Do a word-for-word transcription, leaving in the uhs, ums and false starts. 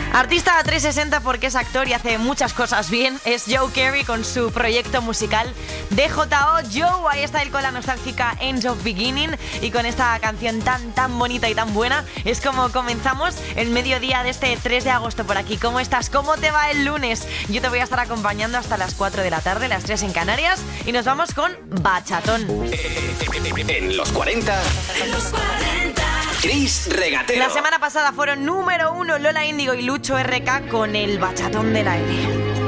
Artista trescientos sesenta porque es actor y hace muchas cosas bien. Es Joe Carey con su proyecto musical D J O. Joe, ahí está él con la nostálgica End of Beginning y con esta canción tan, tan bonita y tan buena. Es como comenzamos el mediodía de este tres de agosto por aquí. ¿Cómo estás? ¿Cómo te va el lunes? Yo te voy a estar acompañando hasta las cuatro de la tarde, las tres en Canarias, y nos vamos con Bachatón. En los cuarenta. En los cuarenta. Chris Regatero. La semana pasada fueron número uno Lola Índigo y Lucho R K con el Bachatón del aire.